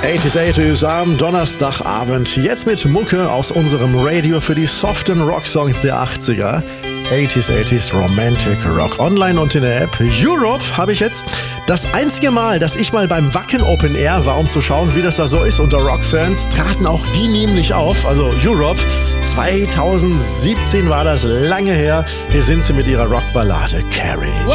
80s am Donnerstagabend. Jetzt mit Mucke aus unserem Radio für die soften Rocksongs der 80er. 80s Romantic Rock. Online und in der App. Europe habe ich jetzt. Das einzige Mal, dass ich mal beim Wacken Open Air war, um zu schauen, wie das da so ist unter Rockfans, traten auch die nämlich auf. Also Europe. 2017 war das, lange her. Hier sind sie mit ihrer Rockballade Carrie.